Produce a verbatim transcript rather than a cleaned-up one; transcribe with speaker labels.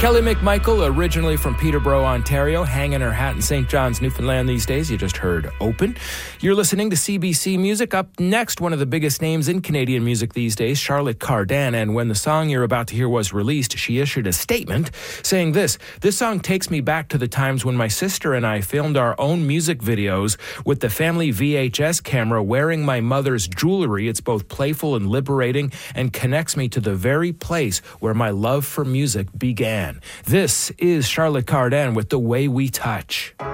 Speaker 1: Kelly McMichael, originally from Peterborough, Ontario, hanging her hat in Saint John's, Newfoundland these days. You just heard Open. You're listening to C B C Music. Up next, one of the biggest names in Canadian music these days, Charlotte Cardin. And when the song you're about to hear was released, she issued a statement saying this: "This song takes me back to the times when my sister and I filmed our own music videos with the family V H S camera wearing my mother's jewelry. It's both playful and liberating and connects me to the very place where my love for music began." This is Charlotte Cardin with The Way We Touch.